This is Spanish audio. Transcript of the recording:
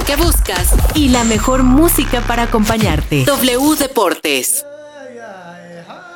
que buscas y la mejor música para acompañarte. W Deportes.